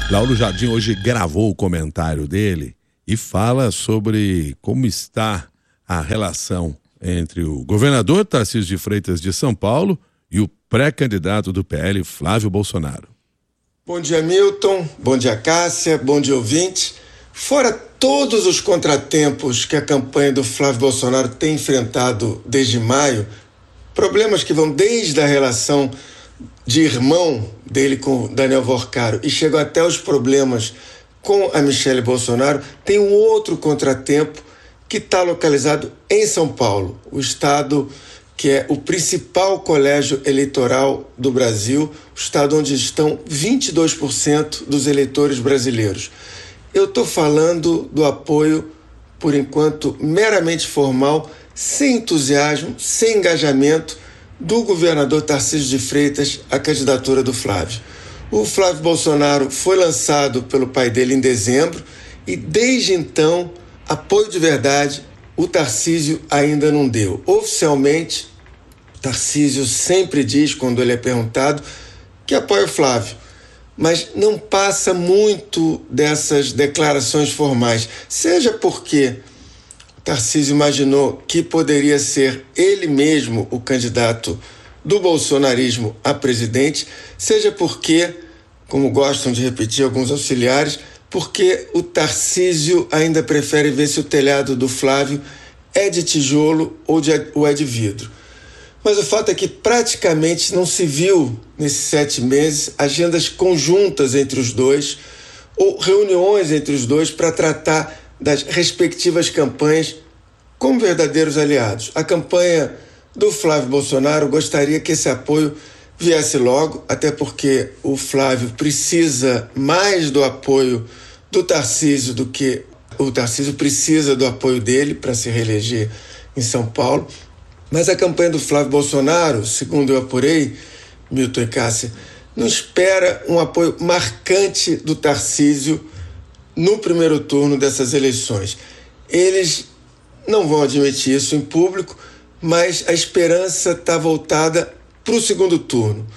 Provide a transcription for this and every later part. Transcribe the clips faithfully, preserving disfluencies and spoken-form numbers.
Lauro Jardim hoje gravou o comentário dele e fala sobre como está a relação entre o governador Tarcísio de Freitas de São Paulo e o pré-candidato do P L, Flávio Bolsonaro. Bom dia, Milton. Bom dia, Cássia. Bom dia, ouvinte. Fora todos os contratempos que a campanha do Flávio Bolsonaro tem enfrentado desde maio, problemas que vão desde a relação de irmão dele com Daniel Vorcaro e chegam até os problemas com a Michele Bolsonaro, tem um outro contratempo que está localizado em São Paulo, o estado que é o principal colégio eleitoral do Brasil, o estado onde estão vinte e dois por cento dos eleitores brasileiros. Eu estou falando do apoio, por enquanto, meramente formal, sem entusiasmo, sem engajamento, do governador Tarcísio de Freitas à candidatura do Flávio. O Flávio Bolsonaro foi lançado pelo pai dele em dezembro e, desde então, apoio de verdade, o Tarcísio ainda não deu. Oficialmente, Tarcísio sempre diz, quando ele é perguntado, que apoia o Flávio, mas não passa muito dessas declarações formais, seja porque Tarcísio imaginou que poderia ser ele mesmo o candidato do bolsonarismo a presidente, seja porque, como gostam de repetir alguns auxiliares, porque o Tarcísio ainda prefere ver se o telhado do Flávio é de tijolo ou, de, ou é de vidro. Mas o fato é que praticamente não se viu, nesses sete meses, agendas conjuntas entre os dois ou reuniões entre os dois para tratar das respectivas campanhas como verdadeiros aliados. A campanha do Flávio Bolsonaro gostaria que esse apoio viesse logo, até porque o Flávio precisa mais do apoio do Tarcísio do que o Tarcísio precisa do apoio dele para se reeleger em São Paulo. Mas a campanha do Flávio Bolsonaro, segundo eu apurei, Milton e Cássia, não espera um apoio marcante do Tarcísio no primeiro turno dessas eleições. Eles não vão admitir isso em público, mas a esperança está voltada para o segundo turno.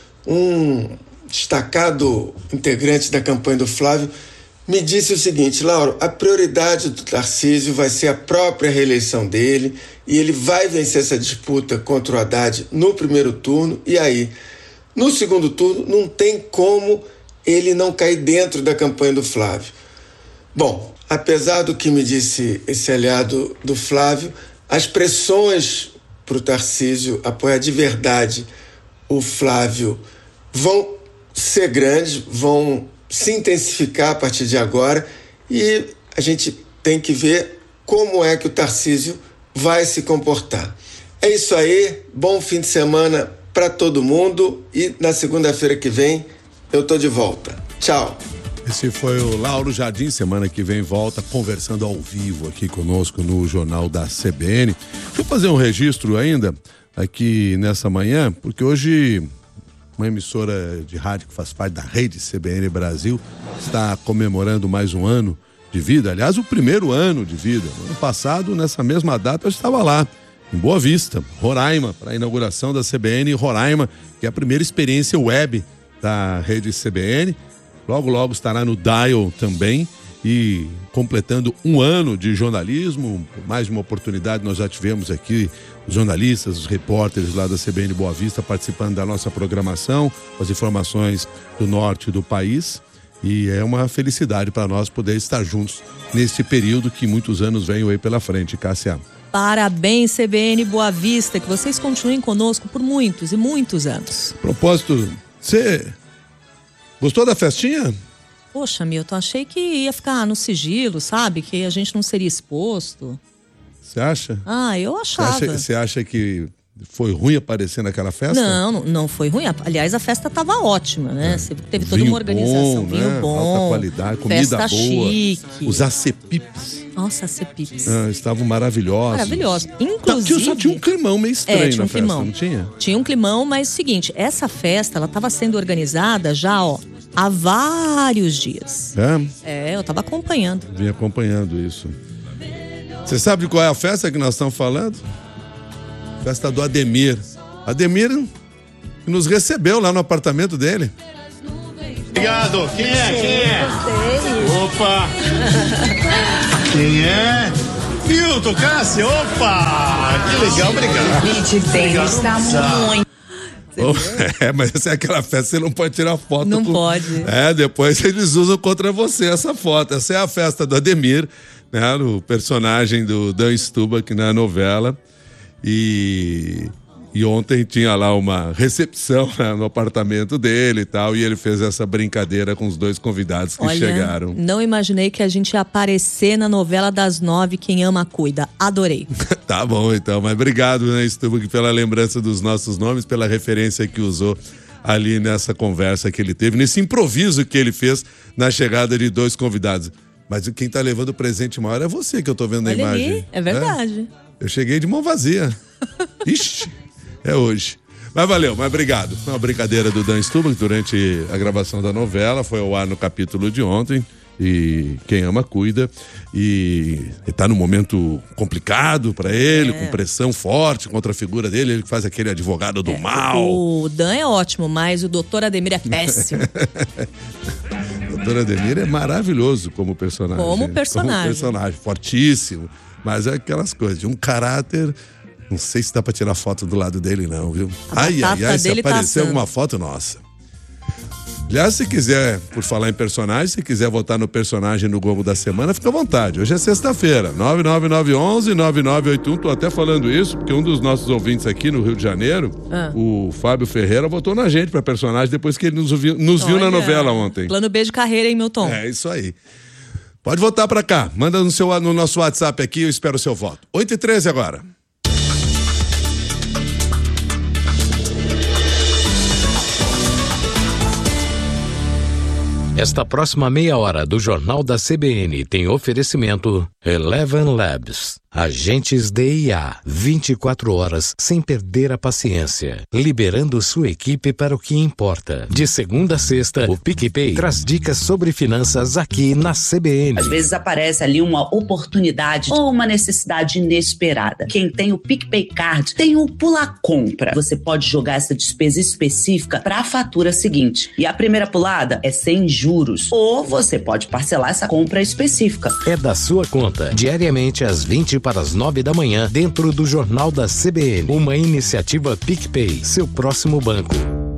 Um destacado integrante da campanha do Flávio me disse o seguinte: Lauro, a prioridade do Tarcísio vai ser a própria reeleição dele e ele vai vencer essa disputa contra o Haddad no primeiro turno, e aí, no segundo turno, não tem como ele não cair dentro da campanha do Flávio. Bom, apesar do que me disse esse aliado do Flávio, as pressões para o Tarcísio apoiar de verdade o Flávio vão ser grandes, vão se intensificar a partir de agora, e a gente tem que ver como é que o Tarcísio vai se comportar. É isso aí, bom fim de semana para todo mundo e na segunda-feira que vem eu tô de volta. Tchau. Esse foi o Lauro Jardim, semana que vem volta conversando ao vivo aqui conosco no Jornal da C B N. Deixa eu fazer um registro ainda aqui nessa manhã, porque hoje uma emissora de rádio que faz parte da rede C B N Brasil está comemorando mais um ano de vida, aliás, o primeiro ano de vida. No ano passado, nessa mesma data, eu estava lá, em Boa Vista, Roraima, para a inauguração da C B N Roraima, que é a primeira experiência web da rede C B N. Logo, logo estará no Dial também, e completando um ano de jornalismo. Mais uma oportunidade, nós já tivemos aqui os jornalistas, os repórteres lá da C B N Boa Vista participando da nossa programação, com as informações do norte do país, e é uma felicidade para nós poder estar juntos nesse período que muitos anos vêm aí pela frente, Cássia. Parabéns, C B N Boa Vista, que vocês continuem conosco por muitos e muitos anos. A propósito, você gostou da festinha? Poxa, Milton, achei que ia ficar no sigilo, sabe? Que a gente não seria exposto. Você acha? Ah, eu achava. Você acha, você acha que foi ruim aparecer naquela festa? Não, não, não foi ruim. Aliás, a festa estava ótima, né? É. Você teve toda vinho uma organização. Bom, vinho né? bom. Alta qualidade, comida festa boa. Chique. Os acepipes. Nossa, acepipes. Ah, estavam maravilhosos. Maravilhosos. Inclusive... Só tinha um climão meio estranho é, tinha um na festa, climão. não tinha? Tinha um climão, mas é o seguinte, essa festa, ela estava sendo organizada já, ó, há vários dias. É? É, eu estava acompanhando. Vim acompanhando isso. Você sabe qual é a festa que nós estamos falando? Festa do Ademir. Ademir nos recebeu lá no apartamento dele. Obrigado. Quem é? Quem é? Opa! Quem é? Milton, Cássia, opa! Que legal, obrigado. Obrigado. Está muito. É, mas essa é aquela festa, você não pode tirar foto. Não com... pode. É, depois eles usam contra você essa foto. Essa é a festa do Ademir, né? O personagem do Dan Stubach na novela. E... E ontem tinha lá uma recepção, né, no apartamento dele e tal, e ele fez essa brincadeira com os dois convidados que Olha, chegaram. Não imaginei que a gente ia aparecer na novela das nove, Quem Ama Cuida. Adorei. Tá bom, então. Mas obrigado, né, Stubach, pela lembrança dos nossos nomes, pela referência que usou ali nessa conversa que ele teve, nesse improviso que ele fez na chegada de dois convidados. Mas quem tá levando o presente maior é você, que eu tô vendo na Olha imagem. ali, é verdade. É? Eu cheguei de mão vazia. Ixi, é hoje. Mas valeu, mas obrigado. Foi uma brincadeira do Dan Stubach durante a gravação da novela, foi ao ar no capítulo de ontem. E quem ama cuida, e está num momento complicado para ele, é. com pressão forte contra a figura dele, ele que faz aquele advogado do é, mal. O Dan é ótimo, mas o doutor Ademir é péssimo. O doutor Ademir é maravilhoso como personagem. Como personagem. Como personagem, fortíssimo, mas é aquelas coisas, de um caráter. Não sei se dá pra tirar foto do lado dele, não, viu? A ai, ai, ai, se aparecer tá alguma foto, nossa. Aliás, se quiser, por falar em personagem, se quiser votar no personagem no Globo da Semana, fica à vontade. Hoje é sexta-feira, nove nove nove um um nove nove oito um. Tô até falando isso, porque um dos nossos ouvintes aqui no Rio de Janeiro, ah. o Fábio Ferreira, votou na gente pra personagem depois que ele nos viu, nos viu na novela ontem. Plano B de carreira, hein, Milton? É, isso aí. Pode votar pra cá. Manda no, seu, no nosso WhatsApp aqui, eu espero o seu voto. oito e treze agora. Esta próxima meia hora do Jornal da C B N tem oferecimento Eleven Labs. Agentes D I A, vinte e quatro horas sem perder a paciência, liberando sua equipe para o que importa. De segunda a sexta, o PicPay traz dicas sobre finanças aqui na C B N. Às vezes aparece ali uma oportunidade ou uma necessidade inesperada. Quem tem o PicPay Card tem o Pula Compra. Você pode jogar essa despesa específica para a fatura seguinte. E a primeira pulada é sem juros. Ou você pode parcelar essa compra específica. É da sua conta, diariamente às vinte para as nove da manhã, dentro do Jornal da C B N. Uma iniciativa PicPay, seu próximo banco.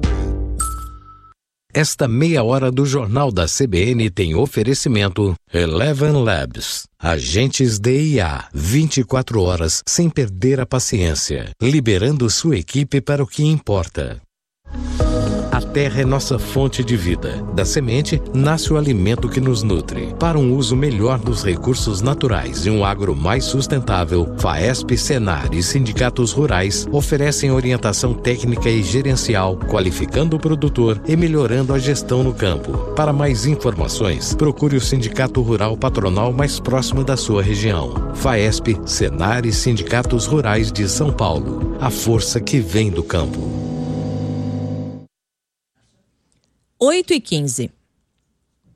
Esta meia hora do Jornal da C B N tem oferecimento Eleven Labs. Agentes D I A, vinte e quatro horas sem perder a paciência, liberando sua equipe para o que importa. A terra é nossa fonte de vida. Da semente, nasce o alimento que nos nutre. Para um uso melhor dos recursos naturais e um agro mais sustentável, FAESP, Senar e sindicatos rurais oferecem orientação técnica e gerencial, qualificando o produtor e melhorando a gestão no campo. Para mais informações, procure o Sindicato Rural Patronal mais próximo da sua região. FAESP, Senar e sindicatos rurais de São Paulo. A força que vem do campo. oito e quinze.